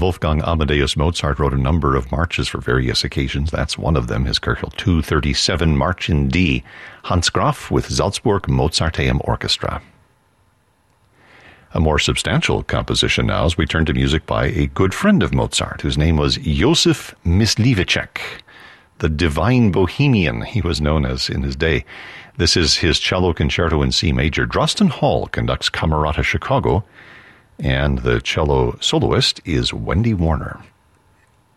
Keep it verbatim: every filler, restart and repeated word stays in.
Wolfgang Amadeus Mozart wrote a number of marches for various occasions. That's one of them, his Köchel two thirty-seven March in D. Hans Graf with Salzburg Mozarteum Orchestra. A more substantial composition now as we turn to music by a good friend of Mozart, whose name was Josef Mysliveček, the Divine Bohemian, he was known as in his day. This is his cello concerto in C major. Drosten Hall conducts Camerata Chicago, and the cello soloist is Wendy Warner.